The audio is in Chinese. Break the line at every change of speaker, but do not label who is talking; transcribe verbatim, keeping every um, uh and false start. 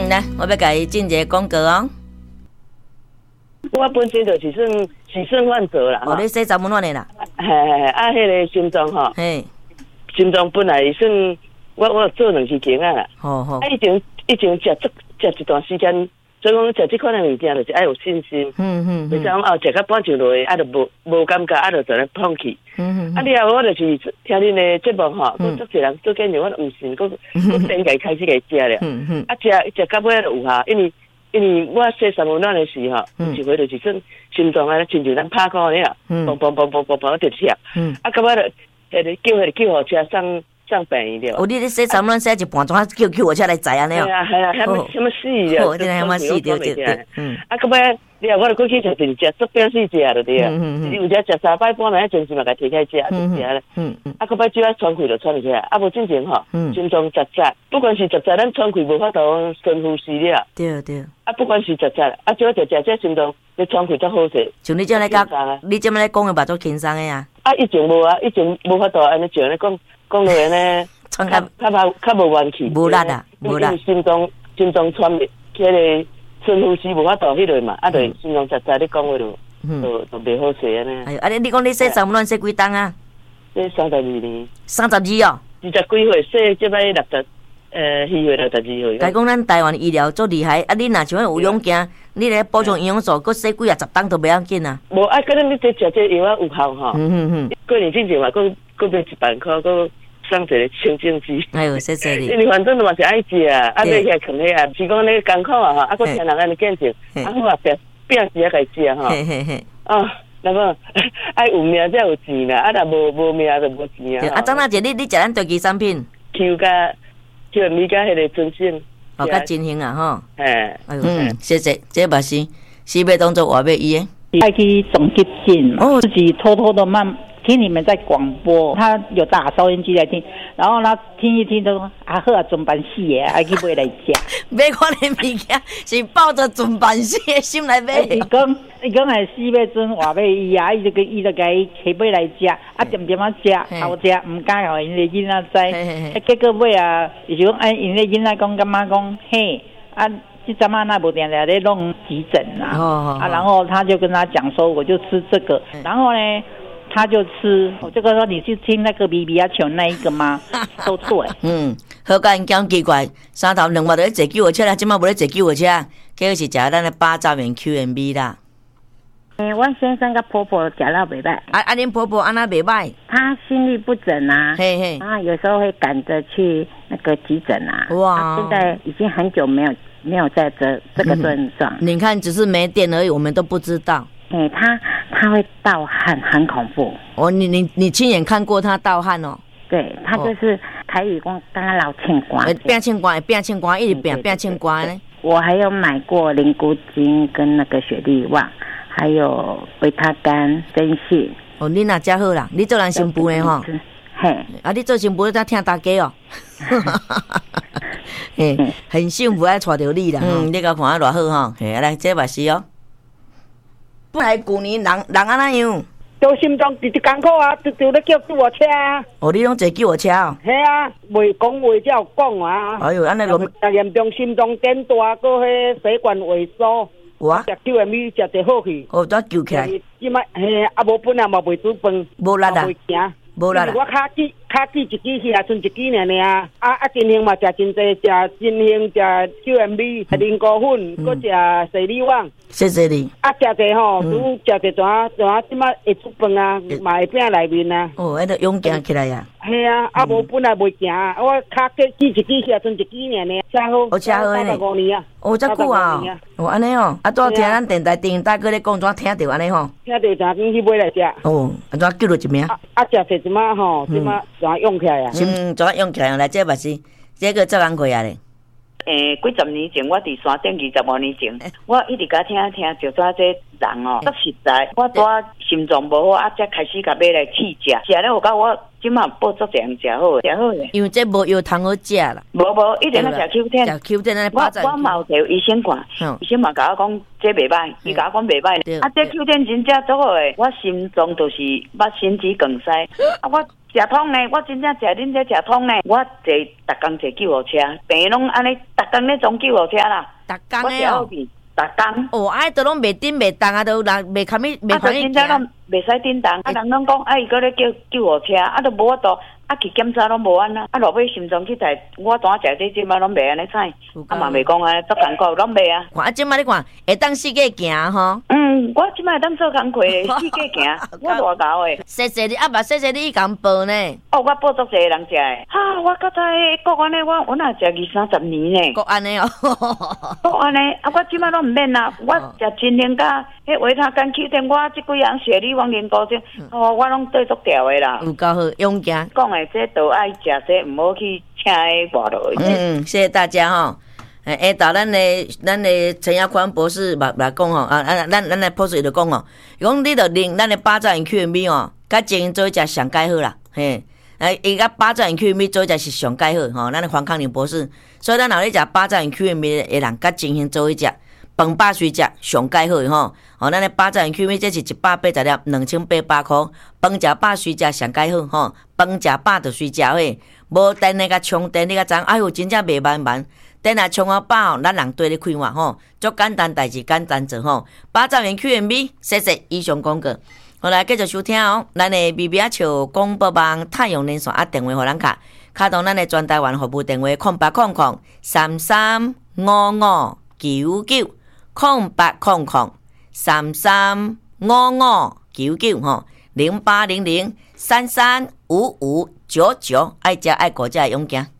来，我要甲伊进一个广告哦。
我本身就是算是算患者啦。
哦，你洗查门阮的啦。
嘿嘿，啊，迄个心脏吼，
嘿，
心脏本来算我我做两支经啊啦。
好好。
啊，以前以前食足食一段时间。所以讲食即款的物件，就是爱有信心。嗯嗯。袂讲哦，食到半夜落去，啊，就无无感觉，啊，就在咧放弃。嗯嗯。啊，你啊，我就是听恁的节目吼，佮足侪人做建议，我毋信，佮佮真个开始来食了。嗯嗯。啊，食食到尾就有效，因为因为我洗三温暖的时候，一回就是算心脏啊，亲像咱拍鼓安尼啊，嘣嘣嘣嘣嘣嘣就跳。嗯。啊，到尾就迄个叫迄个救护车送。上病院了。哦，
你咧洗三轮洗一半钟，叫救护车来载安尼哦。
系啊系啊，什么什么死了？
哦，真系什么死对对对。嗯。
啊，到尾你啊，我著过去食电食，足变死食就对啊。嗯嗯。有只食三摆半暝，真是嘛，甲摕起来食就食咧。嗯嗯。啊，到尾只要喘气就喘起来，啊无正常吼，心脏杂杂，不管是杂杂，咱喘气无法度深呼吸了。对对。啊，不管是杂杂，啊，只要食食这心脏，你喘气才好势。像你这咧讲，你这么咧讲的嘛，足轻松的啊。啊，以前无啊，以前无法度安尼像咧讲。讲落来呢，较较较较无元气，
无力啊，无力。
心脏心脏喘袂，迄个深呼吸无法度迄类嘛，啊，就心脏杂杂，你讲话就就就袂好势安尼。哎，啊，你你讲你洗三温暖洗几档啊？洗三十二年。三十二哦。二十几岁洗，即摆六十，呃，四岁六十二岁。
甲讲咱台湾医疗足厉害，啊，你若像有勇行，你咧补充营养素，佮洗几啊十档都袂要紧啊。
无啊，可能你这食这药啊有效吼。嗯嗯嗯。过年之前嘛，佮佮买一万块，佮。送一个清净机，
哎呦，谢谢你。
因为反正都嘛是爱食啊，啊买起来藏起啊，是讲你艰苦啊吼，啊佮听人安尼见证，啊好啊变变时啊家食吼。嘿嘿嘿。哦，那么爱有命才有钱啦，啊若无无命就无钱啊。啊，张大姐，你你食咱第几产品 ？Q 加 Q 米加迄个真心，
哦，加真心啊吼。
嘿，
哎呦，嗯，谢谢，这嘛是是要当做话要医的。
爱去总急诊，哦，自己偷偷的慢。听你们在广播，他有打收音机来听，然后呢听一听，都说啊好啊，准办死的，爱去买来食。
买款的物件是抱着准办死的心来买。
伊讲伊讲系四月阵话要伊啊，伊就跟伊就甲伊起买来食，啊点点啊食，好食，唔敢互因个囡仔知。啊结果尾啊，伊就讲哎，因个囡仔讲感觉讲嘿啊。这阵嘛那不定在咧弄急诊啦，哦、啊，然后他就跟他讲说，我就吃这个，然后呢，他就吃，我就跟他说你去听那个 B B 啊球那一个吗？都对。
嗯，好甲因讲奇怪，三头两百都咧坐救护车啦，即马无咧坐救护车，结果是食咱的八兆元 Q M B 啦。
诶，阮先生甲婆婆食了袂歹。
啊啊，恁婆婆安那袂歹？
她心律不整啊，嘿嘿，啊，有时候会赶着去那个急诊啊。哇，现在已经很久没有。没有在这这个症状、
嗯，你看只是没电而已，我们都不知道。
哎，他他会盗汗，很恐怖。
哦，你你你亲眼看过他盗汗哦？
对，他就是台语讲，刚刚老青瓜，
变青瓜，变青瓜，一直变变青瓜呢。
我还有买过灵菇精跟那个雪利旺，还有维他甘、珍信。
哦，你那家好啦，你做人新妇的吼。嘿，啊，你做新妇才听大家哦。嘿，很幸福爱带着你啦，嗯，你甲看啊偌好吼，嘿，来，这嘛是哦。本来旧年人人安那样，
都心脏直直艰苦啊，就就咧叫救护车啊。
哦，你拢坐救护车哦？
系啊，袂讲话才有讲啊。
哎呦，安尼拢
严重心脏电大，搁迄血管萎缩。哇！食救命米食得好去。
哦，怎救起来？
即摆嘿，啊无本啊嘛袂煮饭，
无力啊，
袂行。
无啦啦，
我卡记卡记一支去啊，剩一支尔尔。啊啊，真兴嘛食真济，食真兴食 Q M B， 灵菇粉，搁食水利旺。
谢谢你。
啊，食济吼，拄食济怎啊怎啊，即摆会煮饭啊，嘛会变内面啊。
哦，迄个勇行起来呀。
系啊，啊无本来袂行，我卡记记一支去啊，剩一支尔尔，车好。
我车好呢。
三十五年啊。
哦，遮久啊！哦，安尼哦，啊，拄好听咱电台电大哥咧讲，怎听着安尼吼？
听着怎紧去买来食。
哦，啊，怎救了一命？
啊，食济即马吼，即马怎用起来啊？
嗯，怎用起来？来，这嘛是，这个做工课啊咧。
诶，几十年前，我伫山顶二十五年前，我一直甲听听，就说这人哦，足实在。我拄心脏无好，啊，才开始甲买来试食，食了有甲我即马报足侪人食好，食好咧。
因为这无药通好食啦。
无无，一定要食 Q 天。
食 Q 天安尼
我我嘛有摕医生看，医生嘛甲我讲这袂歹，伊甲我讲袂歹。啊，这 Q 天真正足好诶，我心脏就是捌心肌梗塞，啊，我食通呢，我真正食恁这食通呢，我坐逐工坐救护车，病拢安尼逐工咧装救护车啦，
逐工诶哦，
逐工。
哦，哎，都拢袂顶袂动啊，都人袂堪咪袂堪伊
行。袂使叮当，啊人拢讲，啊伊搁咧叫救护车，啊都无法度，啊去检查拢无安啦，啊落尾心脏去台，我当食这即摆拢袂安尼采，啊嘛袂讲安尼，足艰苦拢袂啊。
看啊，即摆你看，会当四界行吼。
嗯，我即摆会当做工课咧，四界行，我偌高诶。
谢谢你，啊嘛谢谢你共报呢。
哦，我报足侪人食诶，哈，我较早国安尼，我我若食二三十年呢。
国安尼哦，
国安尼，啊我即摆拢毋免啦，我食真灵甲迄维他干 Q 点，我即几样血里往研究者，哦，我拢对足调诶啦。
有够好，勇敢。
讲诶，这都爱食这，毋好去请迄外头。
嗯，谢谢大家吼。诶，下昼咱的咱的陈耀宽博士嘛来讲吼，啊，咱咱咱来博士伊就讲吼，伊讲你着啉咱的八爪鱼 Q M B 哦，甲前因做一食上介好啦，嘿，诶，伊甲八爪鱼 Q M B 做一食是上介好吼，咱的黄康宁博士，所以咱若咧食八爪鱼 Q M B 的人，甲前因做一食。饭饱水食上介好吼，吼，咱的八爪鱼 Q M B 这是一百八十粒，两千八百块。饭食饱水食上介好吼，饭食饱着水食伙，无等那个充电，你甲知？哎呦，真正袂慢慢。等下充啊饱，咱人对咧开换吼，足简单代志简单做吼。八爪鱼 Q M B， 谢谢以上广告。好来继续收听哦，咱的 B B 啊笑广播网太阳连线啊电话互咱卡，卡动咱的全台湾服务电话空八空空三三五五九九。空八空空三三五五九九吼零八零零三三五五九九，爱食爱国家勇敢。